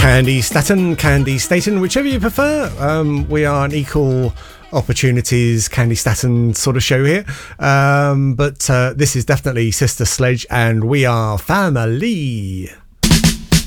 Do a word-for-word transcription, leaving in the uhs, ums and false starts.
Candy Staton, Candy Staton, whichever you prefer. Um, we are an equal opportunities Candy Staton sort of show here. Um, but uh, this is definitely Sister Sledge, and we are family.